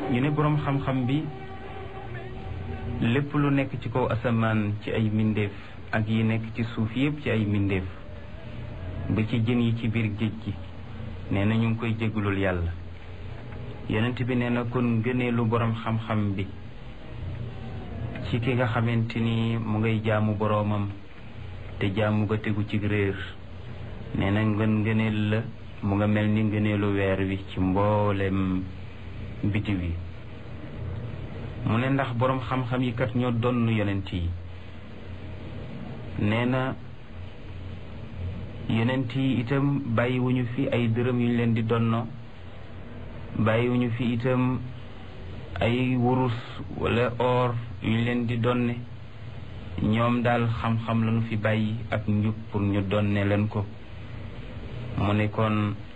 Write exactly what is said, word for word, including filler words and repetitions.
ñu ne boroom xam-xam bi lépp lu nekk ci kaw asamaan ci ay mbindeef ak yi nekk ci suuf yépp ci ay mbindeef ba ci jën yi ci biir géej gi nee na ñu ngi koy jégalul yàlla. yonent bi nee na kon gëneelu boroom xam-xam bi ci ki nga xamante ni mu ngay jaamu boroomam te jaamu ga tegu ci réer nee na ngën ngëneel la mu nga mel ni ngëneelu weer wi ci mboolem biti wi. mu ne ndax boroom xam-xam yi kat ñoo donn yonent yi. nee na yonent yi itam bàyyiwuñu fi ay dërëm yu ñu leen di donno bàyyiwuñu fi itam ay wurus wala or yu ñu leen di donne ñoom daal xam-xam lañu fi bàyyi ak njub pour ñu donne leen ko. mu ne kon